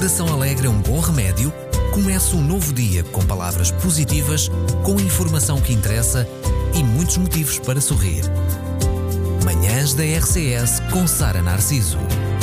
coração alegre é um bom remédio, comece um novo dia com palavras positivas, com informação que interessa e muitos motivos para sorrir. Manhãs da RCS com Sara Narciso.